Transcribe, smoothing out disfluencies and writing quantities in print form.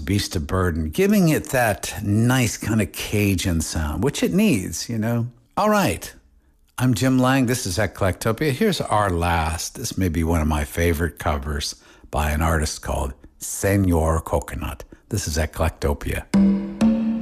Beast of Burden, giving it that nice kind of Cajun sound, which it needs, you know. All right. I'm Jim Lang. This is Eclectopia. Here's our last. This may be one of my favorite covers by an artist called Senor Coconut. This is Eclectopia.